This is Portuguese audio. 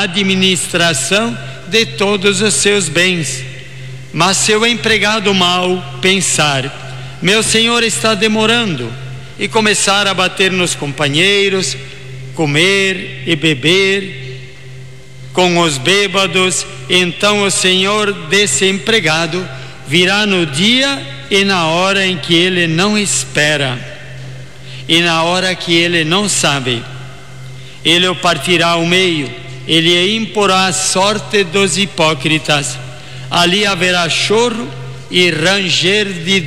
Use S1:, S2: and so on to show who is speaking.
S1: administração de todos os seus bens. Mas se o empregado mau pensar: meu senhor está demorando, e começar a bater nos companheiros, comer e beber com os bêbados, então o senhor desse empregado virá no dia e na hora em que ele não espera, e na hora que ele não sabe. Ele o partirá ao meio, ele imporá a sorte dos hipócritas. Ali haverá choro e ranger de